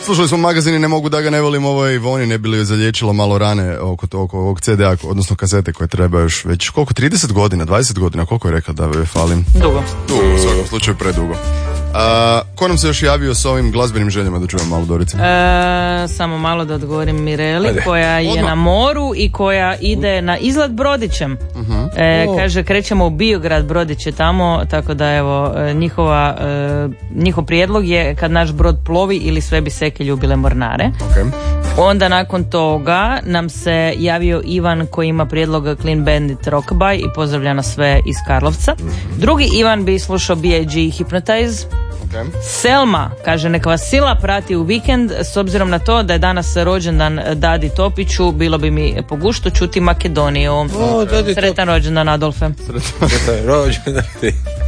Slušali smo magazini, ne mogu da ga ne volim, ovo je Ivoni, ne bi li joj zaliječilo malo rane oko ovog CD-a, odnosno kasete koje treba još već, koliko, 30 godina, 20 godina, koliko je rekla da joj falim? Dugo, u svakom slučaju predugo. Ko nam se još javio s ovim glazbenim željama, da čujemo malo, Dorice? Samo malo da odgovorim Mireli, koja je na moru i koja ide na izlet brodićem. Kaže, krećemo u Biograd, brodić je tamo, tako da evo, njihov prijedlog je kad naš brod plovi ili sve bi seke ljubile mornare. Onda nakon toga nam se javio Ivan koji ima prijedlog Clean Bandit Rockabye i pozdravlja nas sve iz Karlovca. Drugi Ivan bi slušao B.I.G. Hypnotize. Selma kaže, neka vas sila prati u vikend, s obzirom na to da je danas rođendan Dadi Topiću, bilo bi mi po guštu čuti Makedoniju. Sretan rođendan, Adolfe. Sretan rođendan ti.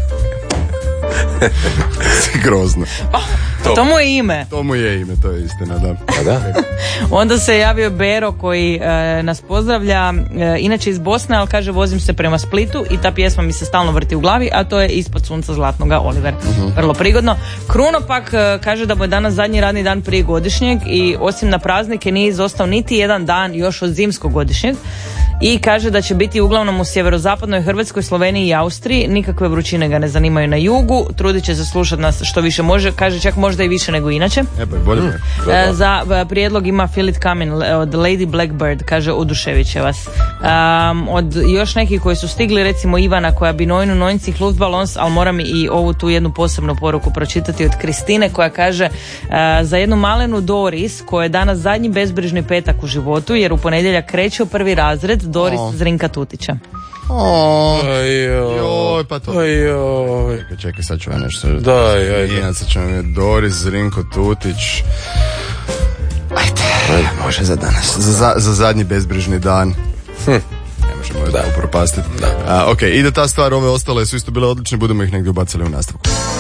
Grozno. To mu je ime. To mu je ime, to je istina, da. Onda se javio Bero koji nas pozdravlja, inače iz Bosne, ali kaže, vozim se prema Splitu i ta pjesma mi se stalno vrti u glavi, a to je Ispod sunca zlatnoga, Oliver. Vrlo prigodno. Kruno pak kaže da mu je danas zadnji radni dan prije godišnjeg i osim na praznike nije izostao niti jedan dan još od zimskog godišnjeg. I kaže da će biti uglavnom u sjeverozapadnoj Hrvatskoj, Sloveniji i Austriji, nikakve vrućine ga ne zanimaju na jugu, trudit će se slušati nas što više može, kaže čak možda i više nego inače. Za prijedlog ima Feel It Coming od Lady Blackbird, kaže oduševit će vas. Od još nekih koji su stigli, recimo Ivana koja bi nojnu nojncih Luftballons, ali moram i ovu tu jednu posebnu poruku pročitati od Kristine koja kaže za jednu malenu Doris koja je danas zadnji bezbrižni petak u životu jer u ponedjeljak kreće u prvi razred, Doris Zrinka Tutića. Joj, pa to. Čekaj, sad ću ja nešto. Sad ću vam Doris Zrinko Tutić. Ajde, može za danas. Za zadnji bezbrižni dan. Ne možemo je da upropastiti. Ok, ide ta stvar, ove ostale su isto bile odlične, budemo ih negdje ubacili u nastavku.